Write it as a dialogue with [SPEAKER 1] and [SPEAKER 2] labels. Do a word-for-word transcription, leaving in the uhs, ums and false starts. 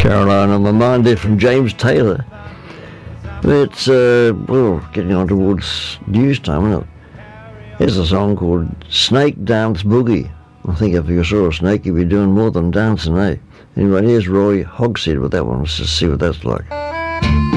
[SPEAKER 1] Carolina, my mind there from James Taylor. It's, uh, well, getting on towards news time, isn't it? Here's a song called Snake Dance Boogie. I think if you saw a snake, you'd be doing more than dancing, eh? Anyway, here's Roy Hogshead with that one. Let's just see what that's like.